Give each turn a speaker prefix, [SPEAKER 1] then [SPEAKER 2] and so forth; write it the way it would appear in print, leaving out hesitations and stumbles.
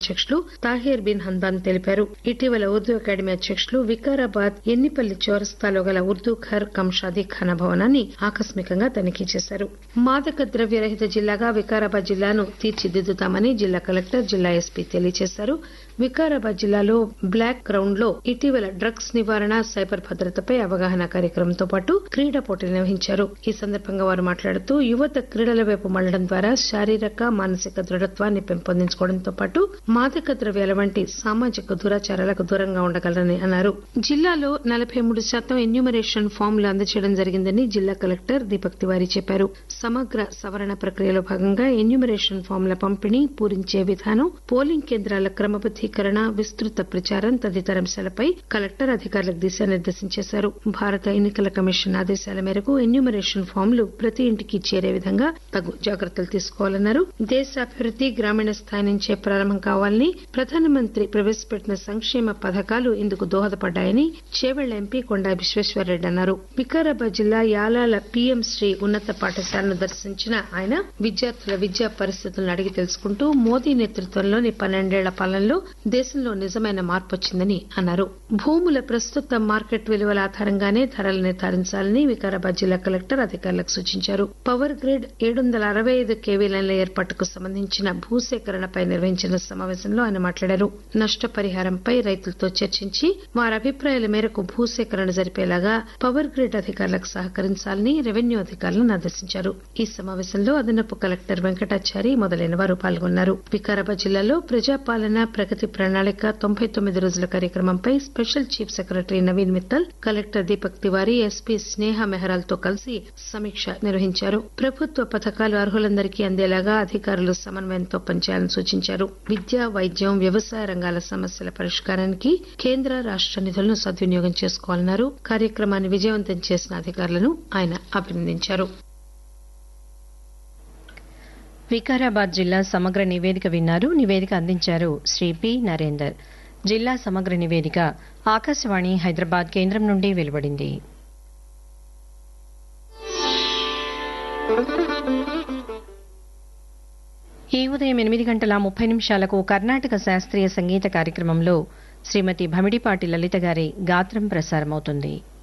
[SPEAKER 1] అధ్యక్షులు Tahir bin Hamdan తెలిపారు. ఇటీవల ఉర్దూ అకాడమీ అధ్యక్షులు వికారాబాద్ ఎన్నిపల్లి చౌరస్తాలో గల ఉర్దూ ఘర్ కమ్ షాదీఖానా భవనాన్ని ఆకస్మికంగా తనిఖీ చేశారు. మాదక ద్రవ్య రహిత జిల్లాగా వికారాబాద్ జిల్లాను తీర్చిదిద్దుతామని జిల్లా కలెక్టర్, జిల్లా ఎస్పీ తెలియజేశారు. వికారాబాద్ జిల్లాలో బ్లాక్ గ్రౌండ్ లో ఇటీవల డ్రగ్స్ నివారణ, సైబర్ భద్రతపై అవగాహన కార్యక్రమంతో పాటు క్రీడా పోటీలు నిర్వహించారు. ఈ సందర్భంగా వారు మాట్లాడుతూ యువత క్రీడల వైపు మళ్లడం ద్వారా శారీరక, మానసిక దృఢత్వాన్ని పెంపొందించుకోవడంతో పాటు మాదక ద్రవ్యాల వంటి సామాజిక దురాచారాలకు దూరంగా ఉండగలరని అన్నారు. జిల్లాలో 43% ఎన్యూమరేషన్ ఫామ్లు అందజేయడం జరిగిందని జిల్లా కలెక్టర్ దీపక్ తివారీ చెప్పారు. సమగ్ర సవరణ ప్రక్రియలో భాగంగా ఎన్యూమరేషన్ ఫామ్ల పంపిణీ, పూరించే విధానం, పోలింగ్ కేంద్రాల క్రమబద్దీకరణ, విస్తృత ప్రచారం తదితర అంశాలపై కలెక్టర్ అధికారులకు దిశానిర్దేశం చేశారు. భారత ఎన్నికల కమిషన్ ఆదేశాల మేరకు ఎన్యూమరేషన్ ఫామ్లు ప్రతి ఇంటికి చేరే విధంగా తగు జాగ్రత్తలు తీసుకోవాలన్నారు. దేశాభివృద్ది గ్రామీణ స్థాయి నుంచే ప్రారంభం కావాలని, ప్రధానమంత్రి ప్రవేశపెట్టిన సంక్షేమ పథకాలు ఇందుకు దోహదపడ్డాయని చేవెళ్ల ఎంపీ కొండా విశ్వేశ్వరరెడ్డి అన్నారు. వికారాబాద్ జిల్లా యాలాల పీఎం శ్రీ ఉన్నత పాఠశాలను దర్శించిన ఆయన విద్యార్థుల విద్యా పరిస్థితులను అడిగి తెలుసుకుంటూ మోదీ నేతృత్వంలోని 12 ఏళ్ల పాలనలో దేశంలో నిజమైన మార్పు వచ్చిందని అన్నారు. భూముల ప్రస్తుత మార్కెట్ విలువల ఆధారంగానే ధరలు నిర్ధారించాలని వికారాబాద్ జిల్లా కలెక్టర్ అధికారులకు సూచించారు. పవర్ గ్రిడ్ 765 కేవీ లైన్ల ఏర్పాటుకు సంబంధించిన భూసేకరణపై నిర్వహించిన సమావేశంలో ఆయన మాట్లాడారు. నష్టపరిహారంపై రైతులతో చర్చించి వారి అభిప్రాయాల మేరకు భూసేకరణ జరిపేలాగా పవర్ గ్రిడ్ అధికారులకు సహకరించాలని రెవెన్యూ అధికారులను ఆదేశించారు. ఈ సమావేశంలో అదనపు కలెక్టర్ వెంకటాచారి మొదలైన వారు పాల్గొన్నారు. వికారాబాద్ జిల్లాలో ప్రజాపాలన ప్రగతి ప్రణాళిక 99 రోజుల కార్యక్రమంపై special chief secretary Naveen Mittal, collector Deepak Tiwari, SP స్నేహ మెహరాల్ తో కలిసి సమీక్ష నిర్వహించారు. ప్రభుత్వ పథకాలు అర్హులందరికీ అందేలాగా అధికారులు సమన్వయంతో పనిచేయాలని సూచించారు. విద్య, వైద్యం, వ్యవసాయ రంగాల సమస్యల పరిష్కారానికి కేంద్ర, రాష్ట నిధులను సద్వినియోగం చేసుకోవాలన్నారు. కార్యక్రమాన్ని విజయవంతం చేసిన అధికారులను ఆయన అభినందించారు.
[SPEAKER 2] వికారాబాద్ జిల్లా సమగ్ర నివేదిక విన్నారు. నివేదిక అందించారు శ్రీ పి నరేందర్. జిల్లా సమగ్ర నివేదిక ఆకాశవాణి హైదరాబాద్ కేంద్రం నుండి వెలువడింది. ఈ ఉదయం 8:30 కర్ణాటక శాస్త్రీయ సంగీత కార్యక్రమంలో శ్రీమతి భమిడిపాటి లలిత గారి గాత్రం ప్రసారమవుతుంది.